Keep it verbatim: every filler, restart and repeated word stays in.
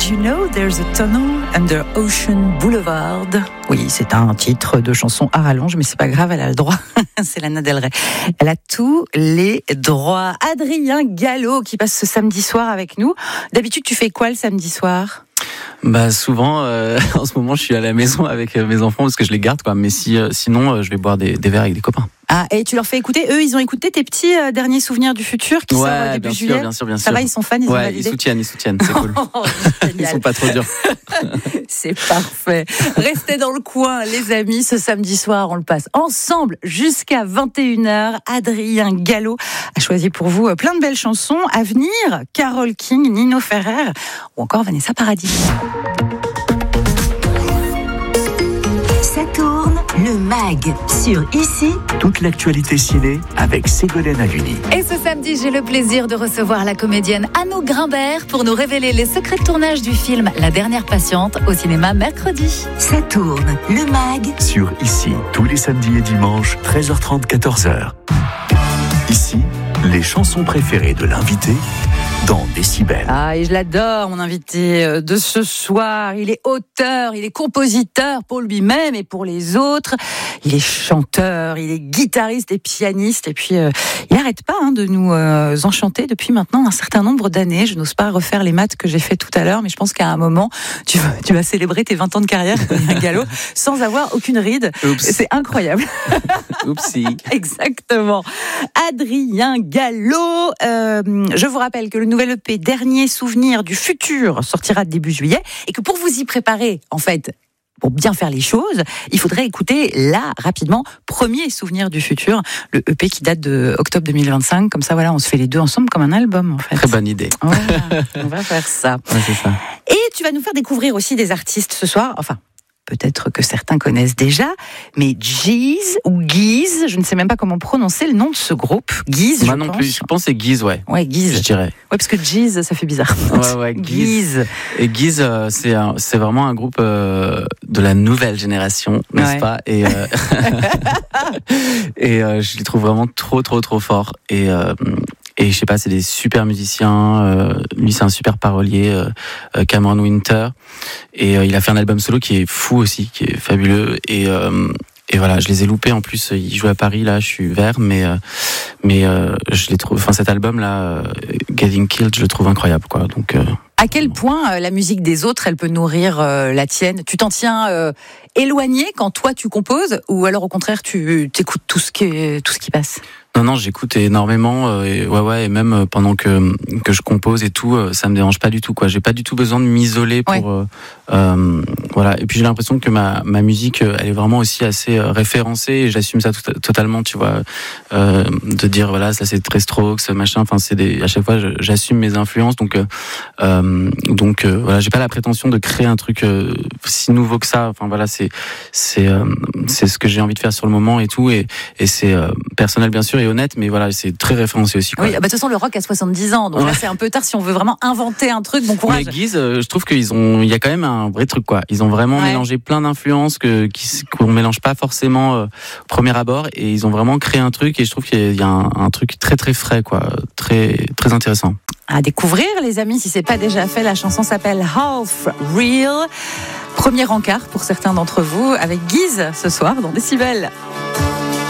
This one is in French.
you know there's a tunnel under Ocean Boulevard? Oui, c'est un titre de chanson à rallonge, mais c'est pas grave, elle a le droit. C'est Lana Del Rey. Elle a tous les droits. Adrien Gallo qui passe ce samedi soir avec nous. D'habitude, tu fais quoi le samedi soir? Bah souvent, euh, en ce moment, je suis à la maison avec mes enfants parce que je les garde, quoi. Mais si, euh, sinon, euh, je vais boire des, des verres avec des copains. Ah, et tu leur fais écouter, eux, ils ont écouté tes petits euh, derniers souvenirs du futur qui ouais, sortent euh, début bien juillet. sûr, bien sûr, bien sûr. Ça va, ils sont fans, ils ouais, ont validé. ils soutiennent, ils soutiennent, c'est cool. Oh, Ils sont pas trop durs. C'est parfait. Restez dans le coin, les amis. Ce samedi soir, on le passe ensemble jusqu'à vingt et une heures. Adrien Gallo a choisi pour vous plein de belles chansons à venir. Carole King, Nino Ferrer ou encore Vanessa Paradis. Ça tourne, le mag sur Ici. Toute l'actualité ciné avec Ségolène Haluni. Et ce samedi, j'ai le plaisir de recevoir la comédienne Anouk Grimbert pour nous révéler les secrets de tournage du film La Dernière Patiente au cinéma mercredi. Ça tourne, le mag Sur Ici, tous les samedis et dimanches, treize heures trente, quatorze heures. Ici, les chansons préférées de l'invité dans Décibel. Ah, et je l'adore, mon invité de ce soir. Il est auteur, il est compositeur pour lui-même et pour les autres. Il est chanteur, il est guitariste et pianiste. Et puis, euh, il n'arrête pas hein, de nous euh, enchanter depuis maintenant un certain nombre d'années. Je n'ose pas refaire les maths que j'ai fait tout à l'heure, mais je pense qu'à un moment, tu vas, tu vas célébrer tes vingt ans de carrière, Adrien Gallo, sans avoir aucune ride. Oups. C'est incroyable. Oupsie. Exactement. Adrien Gallo. Euh, je vous rappelle que le nouvel E P Dernier Souvenir du Futur sortira début juillet et que pour vous y préparer, en fait, pour bien faire les choses, il faudrait écouter là, rapidement, Premier Souvenir du Futur, le E P qui date de octobre deux mille vingt-cinq. Comme ça, voilà, on se fait les deux ensemble comme un album, en fait. Très bonne idée. Voilà, on va faire ça. Ouais, c'est ça. Et tu vas nous faire découvrir aussi des artistes ce soir, enfin... peut-être que certains connaissent déjà, mais Giz ou Giz, je ne sais même pas comment prononcer le nom de ce groupe. Giz, Moi je non pense. plus, je pense que c'est Giz, ouais. Ouais, Giz. Je dirais. Ouais, parce que Giz, ça fait bizarre. Ouais, ouais, Giz. Et Giz, euh, c'est, un, c'est vraiment un groupe euh, de la nouvelle génération, n'est-ce Ouais. pas? Et, euh, et euh, je les trouve vraiment trop, trop, trop forts. Et, euh, et je sais pas, c'est des super musiciens. Euh, lui, c'est un super parolier, euh, Cameron Winter. Et euh, il a fait un album solo qui est fou aussi, qui est fabuleux. Et, euh, et voilà, je les ai loupés. En plus, il joue à Paris, là, je suis vert, mais, euh, mais euh, je les trouve. Enfin, cet album-là, euh, Getting Killed, je le trouve incroyable, quoi. Donc. Euh, À quel point euh, la musique des autres, elle peut nourrir euh, la tienne? Tu t'en tiens euh, éloigné quand toi tu composes, ou alors au contraire tu t'écoutes tout ce qui tout ce qui passe? Non, non, j'écoute énormément, euh, et, ouais, ouais, et même euh, pendant que que je compose et tout, euh, ça me dérange pas du tout, quoi. J'ai pas du tout besoin de m'isoler pour, Ouais. euh, euh, voilà. Et puis j'ai l'impression que ma ma musique, elle est vraiment aussi assez euh, référencée, et j'assume ça tout, totalement, tu vois, euh, de dire voilà, ça c'est très Strokes, machin. Enfin, c'est des, à chaque fois, je, j'assume mes influences, donc euh, euh, donc euh, voilà, j'ai pas la prétention de créer un truc euh, si nouveau que ça. Enfin voilà, c'est c'est euh, c'est ce que j'ai envie de faire sur le moment et tout, et et c'est euh, personnel bien sûr et honnête, mais voilà, c'est très référencé aussi, quoi. Oui, bah, de toute façon le rock a soixante-dix ans, donc Ouais. là c'est un peu tard si on veut vraiment inventer un truc. Bon courage. Mais Giz, euh, je trouve qu'ils ont, il y a quand même un vrai truc, quoi. Ils ont vraiment Ouais. mélangé plein d'influences que qui, qu'on mélange pas forcément euh, au premier abord, et ils ont vraiment créé un truc, et je trouve qu'il y a un, un truc très très frais, quoi, très très intéressant. À découvrir, les amis, si c'est pas déjà fait. La chanson s'appelle Half Real. Premier encart pour certains d'entre vous avec Giz ce soir dans Décibel.